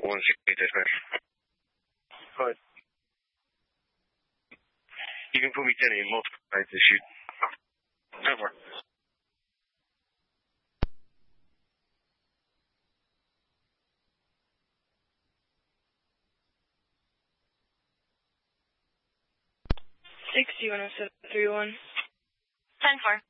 Go ahead. You can put me 10 in multiple nights to shoot. Go for it. Six, you 10731. 10-4.